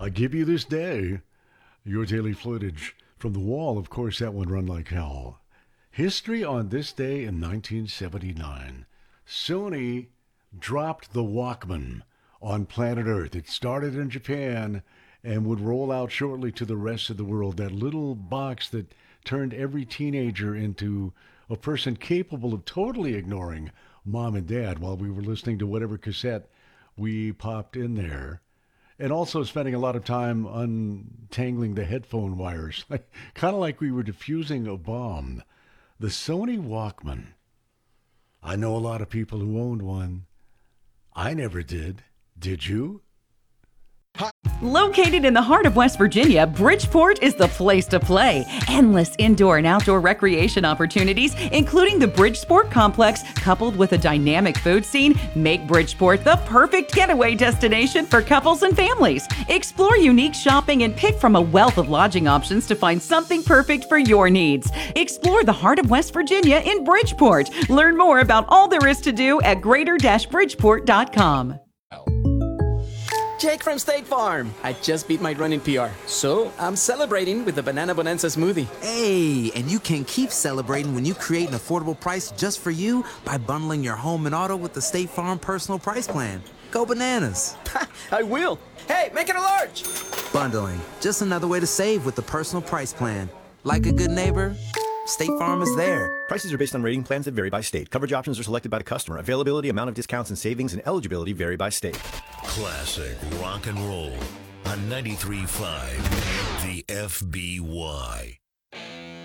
I give you this day your daily footage from the wall. Of course, that one run like hell. History on this day in 1979. Sony dropped the Walkman on planet Earth. It started in Japan and would roll out shortly to the rest of the world. That little box that turned every teenager into a person capable of totally ignoring mom and dad while we were listening to whatever cassette we popped in there. And also spending a lot of time untangling the headphone wires, kind of like we were defusing a bomb. The Sony Walkman. I know a lot of people who owned one. I never did. Did you? Located in the heart of West Virginia, Bridgeport is the place to play. Endless indoor and outdoor recreation opportunities, including the Bridgeport Complex, coupled with a dynamic food scene, make Bridgeport the perfect getaway destination for couples and families. Explore unique shopping and pick from a wealth of lodging options to find something perfect for your needs. Explore the heart of West Virginia in Bridgeport. Learn more about all there is to do at greater-bridgeport.com. Jake from State Farm. I just beat my run in PR, so I'm celebrating with the Banana Bonanza smoothie. Hey, and you can keep celebrating when you create an affordable price just for you by bundling your home and auto with the State Farm Personal Price Plan. Go bananas. I will. Hey, make it a large. Bundling, just another way to save with the Personal Price Plan. Like a good neighbor, State Farm is there. Prices are based on rating plans that vary by state. Coverage options are selected by the customer. Availability, amount of discounts and savings, and eligibility vary by state. Classic rock and roll on 93.5 The FBY.